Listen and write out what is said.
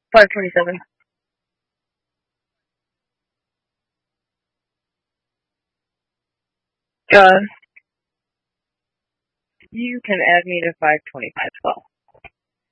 527. Uh, you can add me to 525 as well.